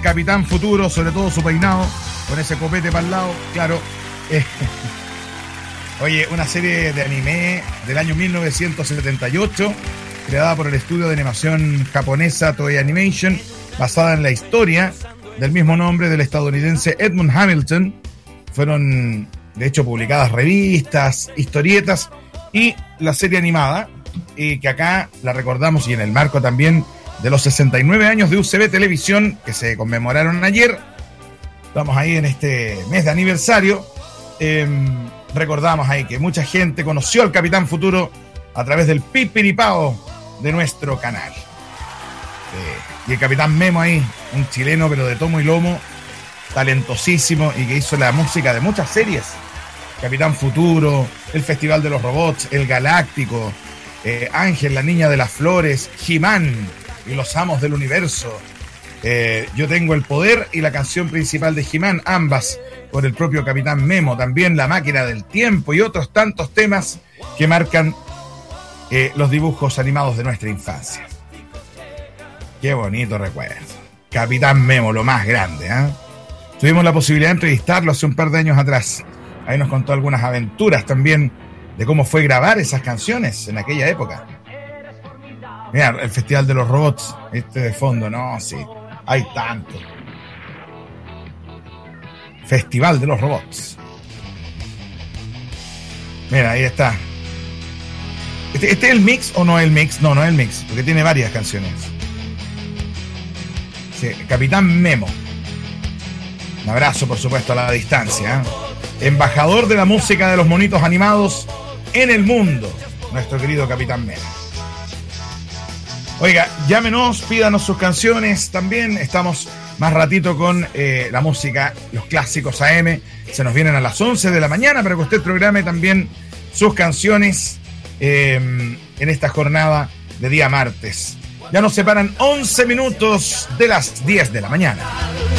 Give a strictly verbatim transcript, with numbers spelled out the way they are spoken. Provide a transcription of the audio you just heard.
Capitán Futuro, sobre todo su peinado, con ese copete para el lado, claro. Eh, oye, una serie de anime del año mil novecientos setenta y ocho, creada por el estudio de animación japonesa Toei Animation, basada en la historia del mismo nombre del estadounidense Edmund Hamilton. Fueron, de hecho, publicadas revistas, historietas y la serie animada, y que acá la recordamos, y en el marco también de los sesenta y nueve años de U C B Televisión, que se conmemoraron ayer. Estamos ahí en este mes de aniversario. Eh, recordamos ahí que mucha gente conoció al Capitán Futuro a través del pipiripao de nuestro canal. Eh, y el Capitán Memo ahí, un chileno pero de tomo y lomo, talentosísimo, y que hizo la música de muchas series. Capitán Futuro, el Festival de los Robots, el Galáctico, eh, Ángel, la Niña de las Flores, He-Man y los Amos del Universo. Eh, Yo Tengo el Poder y la canción principal de He-Man, ambas por el propio Capitán Memo. También La Máquina del Tiempo y otros tantos temas que marcan eh, los dibujos animados de nuestra infancia. Qué bonito recuerdo. Capitán Memo, lo más grande, ¿eh? Tuvimos la posibilidad de entrevistarlo hace un par de años atrás. Ahí nos contó algunas aventuras también de cómo fue grabar esas canciones en aquella época. Mira, el Festival de los Robots, este de fondo, no, sí, hay tanto. Festival de los Robots. Mira, ahí está. ¿Este, este es el mix o no es el mix? No, no es el mix, porque tiene varias canciones. Sí, Capitán Memo. Un abrazo, por supuesto, a la distancia, ¿eh? Embajador de la música de los monitos animados en el mundo, nuestro querido Capitán Memo. Oiga, llámenos, pídanos sus canciones también. Estamos más ratito con eh, la música, los clásicos A M. Se nos vienen a las once de la mañana para que usted programe también sus canciones eh, en esta jornada de día martes. Ya nos separan once minutos de las diez de la mañana.